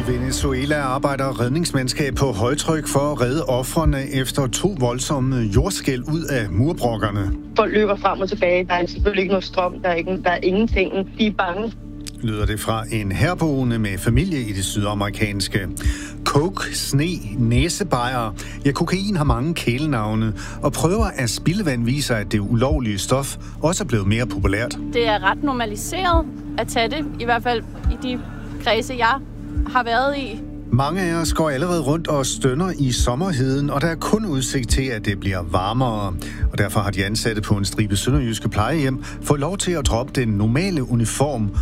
I Venezuela arbejder redningsmandskab på højtryk for at redde ofrene efter 2 voldsomme jordskælv ud af murbrokkerne. Folk løber frem og tilbage. Der er selvfølgelig ikke noget strøm. Der er ingenting. De er bange. Lyder det fra en herboende med familie i det sydamerikanske. Coke, sne, næsebajer. Ja, kokain har mange kælenavne, og prøver af spildevand viser, at det ulovlige stof også er blevet mere populært. Det er ret normaliseret at tage det, i hvert fald i de kredse, jeg har været i. Mange af os går allerede rundt og stønner i sommerheden, og der er kun udsigt til, at det bliver varmere. Og derfor har de ansatte på en stribe sønderjyske plejehjem fået lov til at droppe den normale uniform